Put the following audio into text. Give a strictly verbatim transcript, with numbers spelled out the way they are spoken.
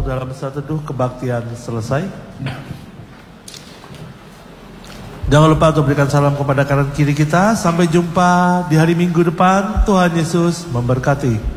untuk dalam saat teduh kebaktian selesai. Jangan lupa untuk berikan salam kepada kanan kiri kita. Sampai jumpa di hari Minggu depan. Tuhan Yesus memberkati.